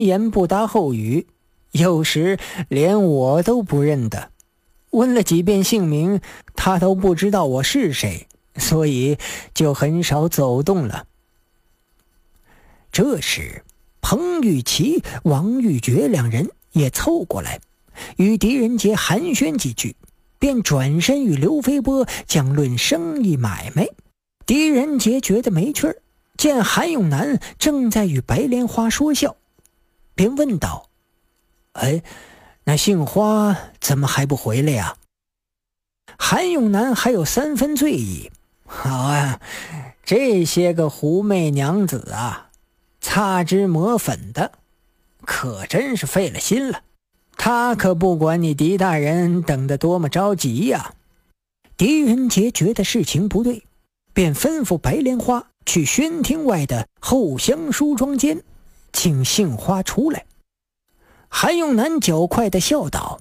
言不搭后语，有时连我都不认得。问了几遍姓名，他都不知道我是谁，所以就很少走动了。这时彭玉琪、王玉珏两人也凑过来，与狄仁杰寒暄几句，便转身与刘飞波讲论生意买卖。狄仁杰觉得没趣儿，见韩永南正在与白莲花说笑，便问道：那杏花怎么还不回来呀？韩永南还有3分醉意：好啊，这些个狐媚娘子啊，擦脂抹粉的，可真是费了心了。他可不管你狄大人等得多么着急呀。狄仁杰觉得事情不对，便吩咐白莲花去宣厅外的后厢梳妆间请杏花出来。韩永南较快地笑道：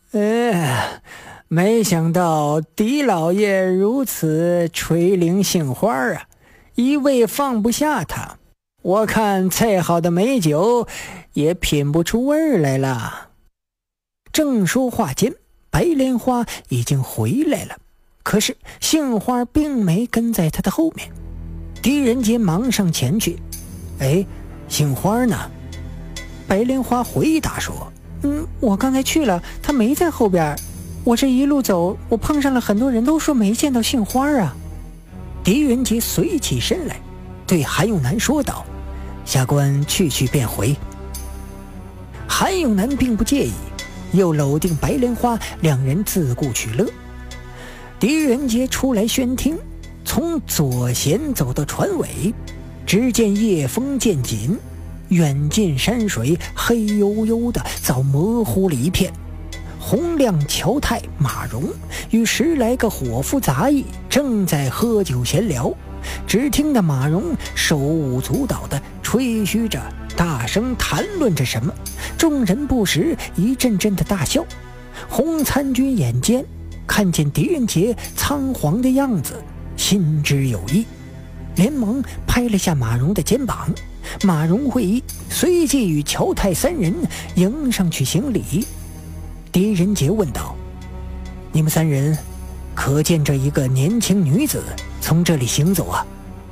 没想到狄老爷如此垂怜杏花啊，一味放不下他，我看再好的美酒也品不出味儿来了。正说话间，白莲花已经回来了，可是杏花并没跟在他的后面。狄仁杰忙上前去：杏花呢？白莲花回答说：我刚才去了，他没在后边。我这一路走，我碰上了很多人，都说没见到杏花啊。狄仁杰随起身来，对韩永南说道：下官去便回。韩永南并不介意，又搂定白莲花，两人自顾取乐。狄仁杰出来宣厅，从左贤走到船尾，只见夜风渐紧，远近山水黑黝黝的，早模糊了一片。洪亮、乔太、马荣与10来个伙夫杂役正在喝酒闲聊，只听得马荣手舞足蹈地吹嘘着，大声谈论着什么，众人不时一阵阵的大笑。洪参军眼尖，看见狄仁杰仓皇的样子，心知有意，连忙拍了下马荣的肩膀。马荣会意，随即与乔太3人迎上去行礼。狄仁杰问道：你们3人可见这一个年轻女子从这里行走啊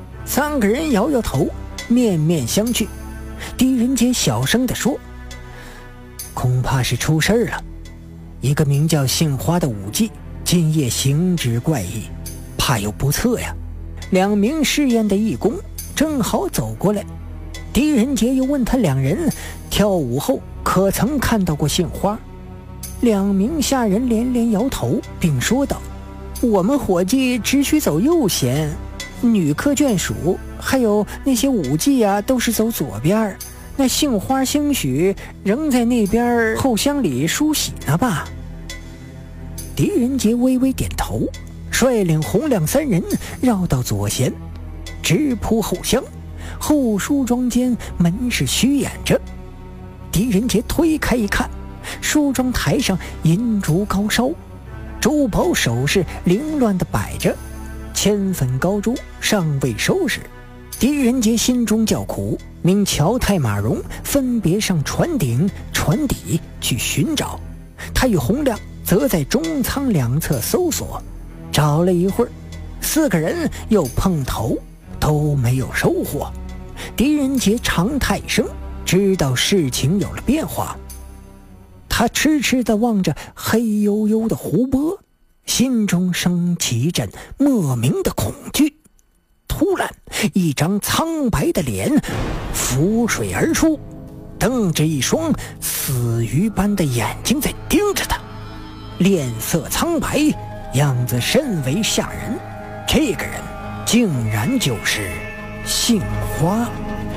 ？3个人摇摇头，面面相觑。狄仁杰小声地说：恐怕是出事了，一个名叫杏花的武妓今夜行止怪异，怕有不测呀。2名试验的义工正好走过来，狄仁杰又问他2人跳舞后可曾看到过杏花。2名下人连连摇头，并说道：我们伙计只许走右贤，女客眷属还有那些舞妓啊，都是走左边。那杏花兴许仍在那边后厢里梳洗呢吧？狄仁杰微微点头，率领洪亮3人绕到左贤，直扑后厢。后梳妆间门是虚掩着，狄仁杰推开一看，梳妆台上银烛高烧，珠宝首饰凌乱地摆着，铅粉高珠尚未收拾。狄仁杰心中叫苦，命乔太、马荣分别上船顶、船底去寻找，他与洪亮则在中舱2侧搜索。找了一会儿，4个人又碰头，都没有收获。狄仁杰长叹一声，知道事情有了变化。他痴痴地望着黑黝黝的湖泊，心中升起一阵莫名的恐惧。突然，一张苍白的脸浮水而出，瞪着一双死鱼般的眼睛在盯着他，脸色苍白，样子甚为吓人。这个人竟然就是杏花。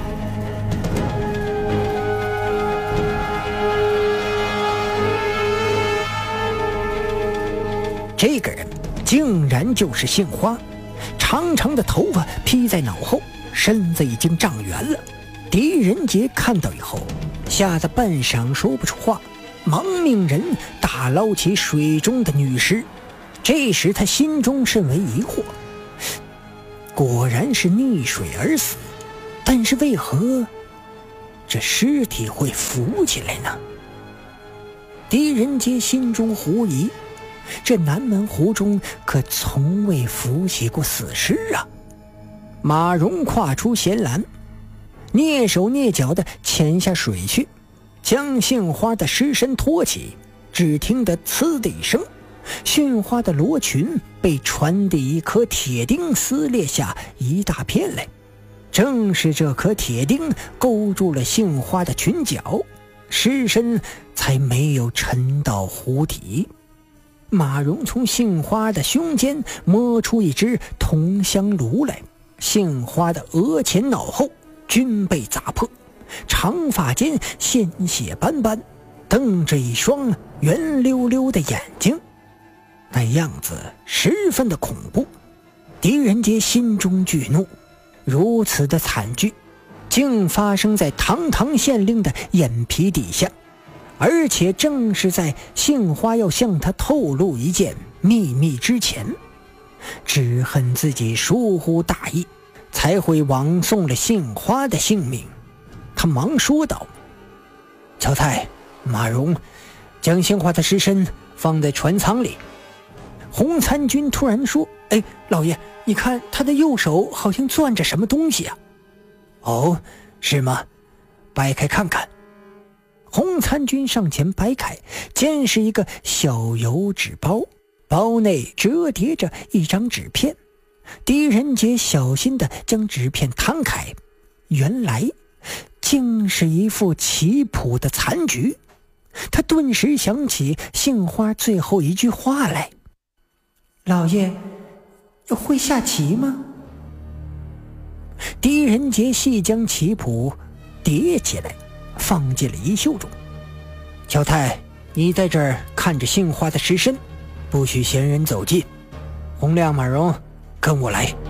这个人竟然就是杏花，长长的头发披在脑后，身子已经长圆了。狄仁杰看到以后，吓得半晌说不出话，忙命人打捞起水中的女尸。这时他心中甚为疑惑，果然是溺水而死，但是为何这尸体会浮起来呢？狄仁杰心中狐疑，这南门湖中可从未浮起过死尸啊！马荣跨出舷栏，蹑手蹑脚地潜下水去，将杏花的尸身托起。只听得呲的一声，杏花的罗裙被船底一颗铁钉撕裂下一大片来。正是这颗铁钉勾住了杏花的裙角，尸身才没有沉到湖底。马荣从杏花的胸间摸出一只铜香炉来，杏花的额前脑后均被砸破，长发间鲜血斑斑，瞪着一双圆溜溜的眼睛，那样子十分的恐怖。狄仁杰心中巨怒，如此的惨剧竟发生在堂堂县令的眼皮底下，而且正是在杏花要向他透露一件秘密之前。只恨自己疏忽大意，才会枉送了杏花的性命。他忙说道：乔太、马荣，将杏花的尸身放在船舱里。洪参军突然说：老爷，你看他的右手好像攥着什么东西啊。哦，是吗？掰开看看。洪参军上前掰开，见是一个小油纸包，包内折叠着一张纸片。狄仁杰小心地将纸片摊开，原来竟是一副棋谱的残局。他顿时想起杏花最后一句话来：老爷会下棋吗？狄仁杰细将棋谱叠起来，放进了衣袖中。乔太，你在这儿看着杏花的尸身，不许闲人走近。洪亮、马荣，跟我来。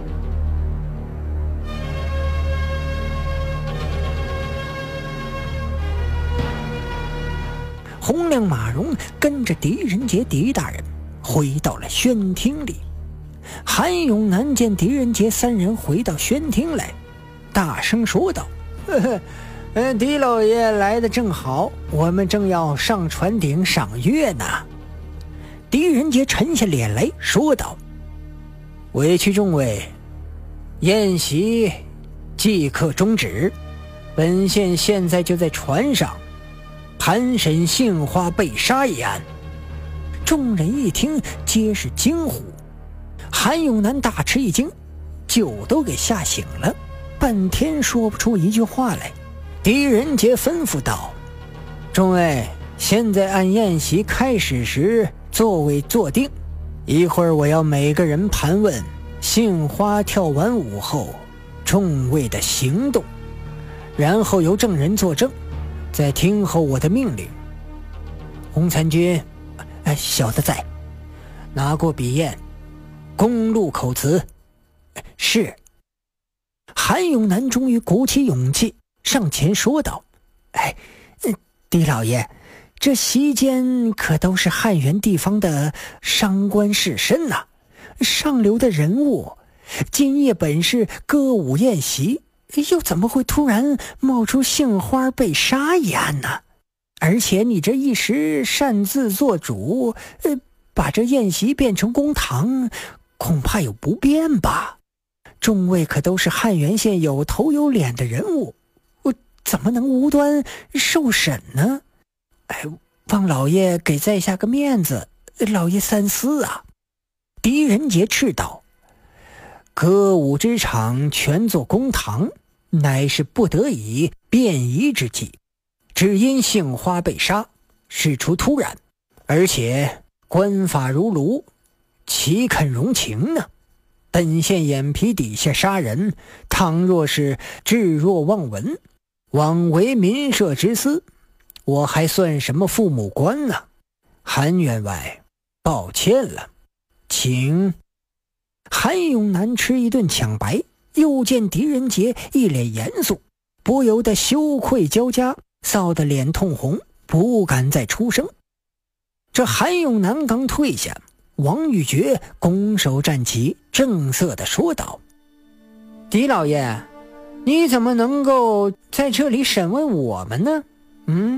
洪亮、马荣跟着狄仁杰、狄大人回到了宣厅里。韩永南见狄仁杰三人回到宣厅来，大声说道：狄老爷来得正好，我们正要上船顶赏月呢。狄仁杰沉下脸来说道：委屈众位，宴席即刻终止，本县现在就在船上盘审杏花被杀一案。众人一听皆是惊呼。韩永南大吃一惊，酒都给吓醒了，半天说不出一句话来。狄仁杰吩咐道：众位，现在按宴席开始时座位坐定，一会儿我要每个人盘问杏花跳完舞后众位的行动，然后由证人作证，再听候我的命令。洪参军，小的在。拿过笔砚，公录口词。是。韩永南终于鼓起勇气上前说道：狄老爷，这席间可都是汉源地方的商官士绅呐，上流的人物，今夜本是歌舞宴席，又怎么会突然冒出杏花被杀一案呢？而且你这一时擅自做主，把这宴席变成公堂，恐怕有不便吧？众位可都是汉源县有头有脸的人物，我怎么能无端受审呢？望老爷给在下个面子，老爷三思啊！狄仁杰斥道：歌舞之场全作公堂，乃是不得已便宜之计，只因杏花被杀，事出突然，而且官法如炉，岂肯容情呢？本县眼皮底下杀人，倘若是置若罔闻，枉为民社之私，我还算什么父母官呢？韩员外，抱歉了，请。韩永南吃一顿抢白，又见狄仁杰一脸严肃，不由得羞愧交加，臊得脸通红，不敢再出声。这韩永南刚退下，王玉珏拱手站起，正色地说道：狄老爷， 你怎么能够在这里审问我们呢？